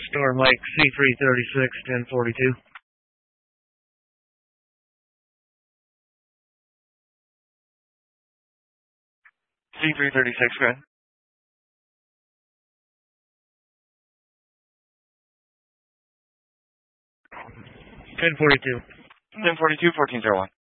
Store Mike, C336, 1042. C336, go ahead. 1042. 1042, 1401.